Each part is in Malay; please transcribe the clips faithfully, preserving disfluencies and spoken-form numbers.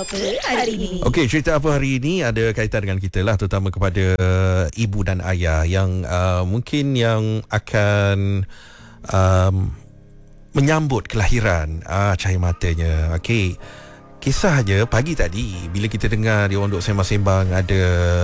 apa hari ini? Okey, cerita apa hari ini ada kaitan dengan kita lah, terutama kepada uh, ibu dan ayah yang uh, mungkin yang akan um, menyambut kelahiran uh, cahaya matanya. Okey, kisah je pagi tadi bila kita dengar dia orang duk sembang-sembang, ada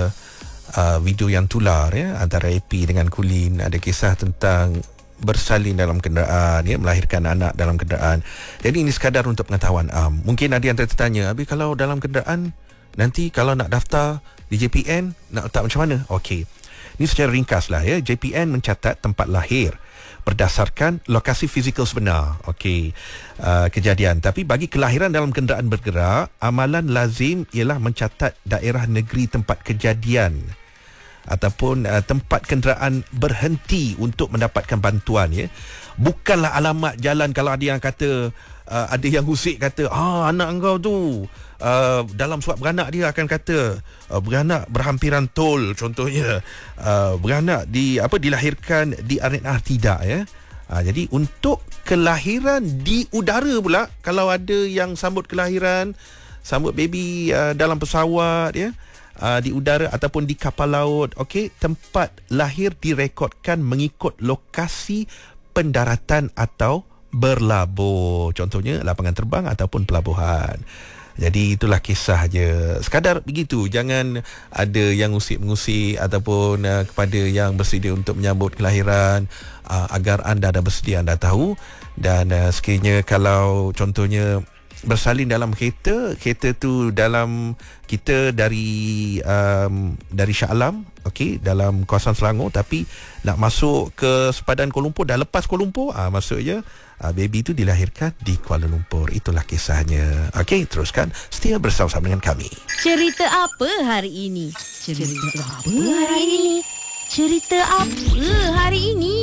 uh, video yang tular ya antara A P dengan Kulin. Ada kisah tentang bersalin dalam kenderaan, ya, melahirkan anak dalam kenderaan. Jadi ini sekadar untuk pengetahuan am. Mungkin ada yang tertanya, habis kalau dalam kenderaan nanti kalau nak daftar di J P N nak letak macam mana? Okey, ini secara ringkas lah ya. J P N mencatat tempat lahir berdasarkan lokasi fizikal sebenar. Okey, uh, kejadian. Tapi bagi kelahiran dalam kenderaan bergerak, amalan lazim ialah mencatat daerah negeri tempat kejadian ataupun uh, tempat kenderaan berhenti untuk mendapatkan bantuan, ya. Bukanlah alamat jalan. Kalau ada yang kata uh, ada yang usik kata, ah anak engkau tu uh, dalam surat beranak dia akan kata uh, beranak berhampiran tol contohnya, uh, beranak di apa dilahirkan di R N R, tidak, ya. Uh, jadi untuk kelahiran di udara pula, kalau ada yang sambut kelahiran, sambut baby uh, dalam pesawat, ya, Uh, di udara ataupun di kapal laut, okey, tempat lahir direkodkan mengikut lokasi pendaratan atau berlabuh, contohnya lapangan terbang ataupun pelabuhan. Jadi itulah kisah je, sekadar begitu. Jangan ada yang usik-mengusik ataupun uh, kepada yang bersedia untuk menyambut kelahiran, uh, agar anda dah bersedia, anda tahu. Dan uh, sekiranya kalau contohnya bersalin dalam kereta, kereta tu dalam kita dari um, dari Shah Alam, okey, dalam kawasan Selangor, tapi nak masuk ke sepadan Kuala Lumpur, dah lepas Kuala Lumpur, ah maksudnya ah, baby tu dilahirkan di Kuala Lumpur. Itulah kisahnya. Okey, teruskan setia bersama-sama dengan kami. Cerita apa hari ini? Cerita apa hari ini? Cerita apa hari ini?